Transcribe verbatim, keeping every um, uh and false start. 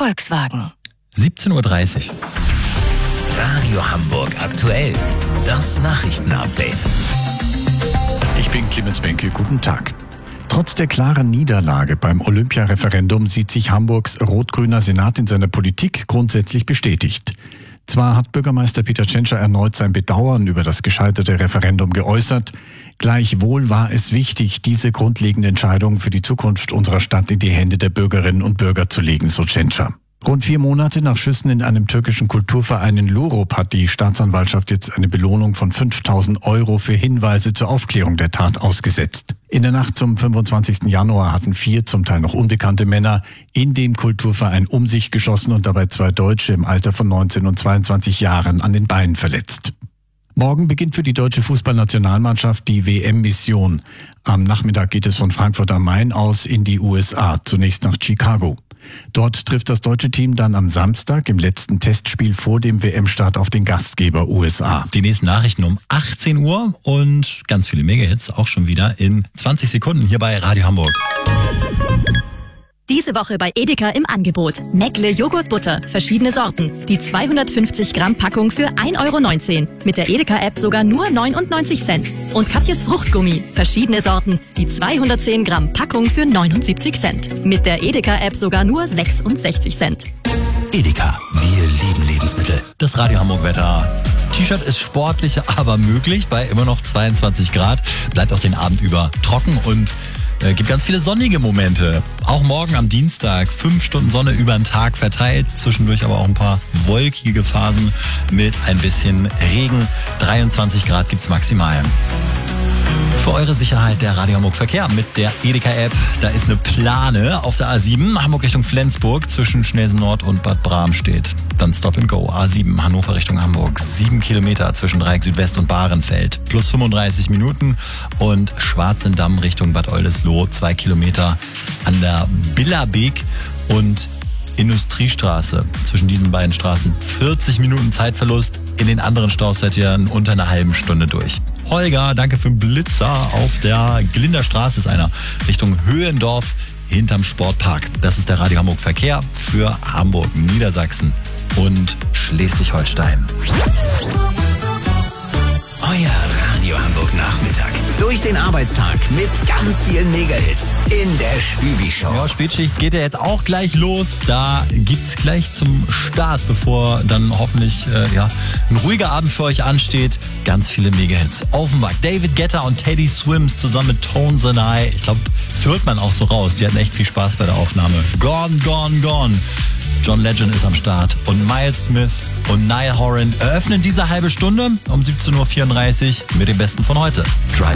Volkswagen. siebzehn Uhr dreißig. Radio Hamburg aktuell. Das Nachrichtenupdate. Ich bin Clemens Benke, guten Tag. Trotz der klaren Niederlage beim Olympia-Referendum sieht sich Hamburgs rot-grüner Senat in seiner Politik grundsätzlich bestätigt. Zwar hat Bürgermeister Peter Tschentscher erneut sein Bedauern über das gescheiterte Referendum geäußert, gleichwohl war es wichtig, diese grundlegende Entscheidung für die Zukunft unserer Stadt in die Hände der Bürgerinnen und Bürger zu legen, so Tschentscher. Rund vier Monate nach Schüssen in einem türkischen Kulturverein in Lurup hat die Staatsanwaltschaft jetzt eine Belohnung von fünftausend Euro für Hinweise zur Aufklärung der Tat ausgesetzt. In der Nacht zum fünfundzwanzigsten Januar hatten vier zum Teil noch unbekannte Männer in dem Kulturverein um sich geschossen und dabei zwei Deutsche im Alter von neunzehn und zweiundzwanzig Jahren an den Beinen verletzt. Morgen beginnt für die deutsche Fußballnationalmannschaft die W M-Mission. Am Nachmittag geht es von Frankfurt am Main aus in die U S A, zunächst nach Chicago. Dort trifft das deutsche Team dann am Samstag im letzten Testspiel vor dem W M-Start auf den Gastgeber U S A. Die nächsten Nachrichten um achtzehn Uhr und ganz viele Mega-Hits auch schon wieder in zwanzig Sekunden hier bei Radio Hamburg. Diese Woche bei Edeka im Angebot. Meckle Joghurtbutter, verschiedene Sorten. Die zweihundertfünfzig Gramm Packung für ein Euro neunzehn. Mit der Edeka-App sogar nur neunundneunzig Cent. Und Katjes Fruchtgummi, verschiedene Sorten. Die zweihundertzehn Gramm Packung für neunundsiebzig Cent. Mit der Edeka-App sogar nur sechsundsechzig Cent. Edeka, wir lieben Lebensmittel. Das Radio Hamburg Wetter. T-Shirt ist sportlich, aber möglich bei immer noch zweiundzwanzig Grad. Bleibt auch den Abend über trocken und Es gibt ganz viele sonnige Momente. Auch morgen am Dienstag. Fünf Stunden Sonne über den Tag verteilt. Zwischendurch aber auch ein paar wolkige Phasen mit ein bisschen Regen. dreiundzwanzig Grad gibt's maximal. Für eure Sicherheit der Radio Hamburg Verkehr mit der Edeka-App. Da ist eine Plane auf der A sieben, Hamburg Richtung Flensburg, zwischen Schnelsen Nord und Bad Bramstedt. Dann Stop and Go, A sieben, Hannover Richtung Hamburg. Sieben Kilometer zwischen Dreieck Südwest und Bahrenfeld. Plus fünfunddreißig Minuten. Und Schwarzendamm Richtung Bad Oldesloe, zwei Kilometer an der Billerbeek und Industriestraße. Zwischen diesen beiden Straßen vierzig Minuten Zeitverlust. In den anderen Staus seid ihr in unter einer halben Stunde durch. Holger, danke für den Blitzer auf der Glinderstraße. Ist einer Richtung Höhendorf hinterm Sportpark. Das ist der Radio Hamburg Verkehr für Hamburg, Niedersachsen und Schleswig-Holstein. Euer Radio Hamburg Nachmittag. Durch den Arbeitstag mit ganz vielen Mega-Hits in der Stübi-Show. Ja, Spätschicht geht ja jetzt auch gleich los. Da gibt's gleich zum Start, bevor dann hoffentlich äh, ja, ein ruhiger Abend für euch ansteht, ganz viele Mega-Hits. Offenbach, David Guetta und Teddy Swims zusammen mit Tones and I. Ich glaube, das hört man auch so raus. Die hatten echt viel Spaß bei der Aufnahme. Gone, gone, gone. John Legend ist am Start und Miles Smith und Niall Horan eröffnen diese halbe Stunde um siebzehn Uhr vierunddreißig mit dem Besten von heute. Drive